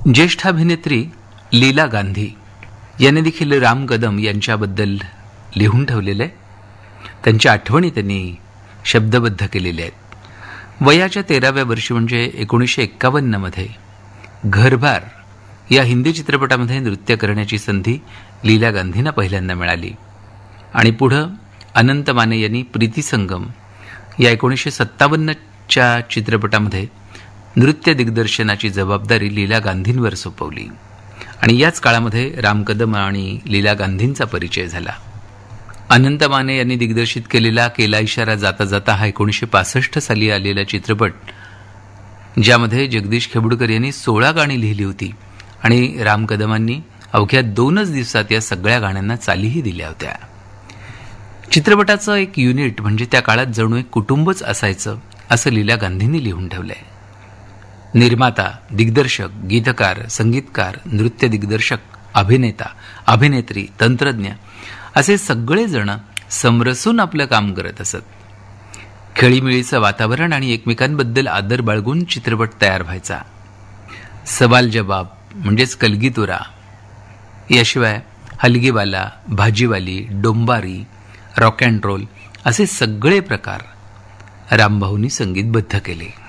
ज्येष्ठ अभिनेत्री लीला गांधी यांनी देखील राम कदम यांच्याबद्दल लिहून ठेवलेलं आहे. त्यांच्या आठवणी त्यांनी शब्दबद्ध केलेल्या आहेत. वयाच्या 13व्या वर्षी म्हणजे 1951 मध्ये घरबार या हिंदी चित्रपटामध्ये नृत्य करण्याची संधी लीला गांधींना पहिल्यांदा मिळाली आणि पुढं अनंत माने यांनी प्रीती संगम या 1957च्या चित्रपटामध्ये नृत्य दिग्दर्शनाची जबाबदारी लीला गांधींवर सोपवली आणि याच काळामध्ये राम कदम आणि लीला गांधींचा परिचय झाला. अनंत माने यांनी दिग्दर्शित केलेला केला इशारा जाता जाता हा 1965 साली आलेला चित्रपट, ज्यामध्ये जगदीश खेबुडकर यांनी 16 गाणी लिहिली होती आणि राम कदमांनी अवघ्या 2च दिवसात या सगळ्या गाण्यांना चालीही दिल्या होत्या. चित्रपटाचं एक युनिट म्हणजे त्या काळात जणू एक कुटुंबच असायचं असं लीला गांधींनी लिहून ठेवलंय. निर्माता, दिग्दर्शक, गीतकार, संगीतकार, नृत्य दिग्दर्शक, अभिनेता, अभिनेत्री, तंत्रज्ञ असे सगळेजण समरसून आपलं काम करत असत. खेळीमेळीचं वातावरण आणि एकमेकांबद्दल आदर बाळगून चित्रपट तयार व्हायचा. सवाल जवाब म्हणजेच कलगीतुरा, याशिवाय हलगीवाला, भाजीवाली, डोंबारी, रॉक अँड रोल असे सगळे प्रकार रामभाऊंनी संगीतबद्ध केले.